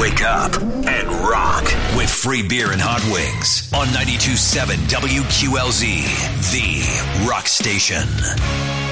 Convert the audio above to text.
Wake up and rock with free beer and hot wings on 92.7 WQLZ, the rock station.